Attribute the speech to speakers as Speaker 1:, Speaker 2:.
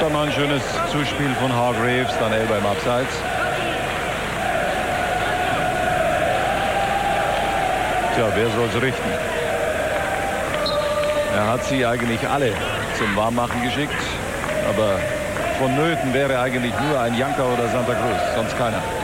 Speaker 1: dann ein schönes Zuspiel von Hargreaves, dann Elber im Abseits. Tja, wer soll es richten? Er hat sie eigentlich alle zum Warmmachen geschickt, aber vonnöten wäre eigentlich nur ein Janka oder Santa Cruz, sonst keiner.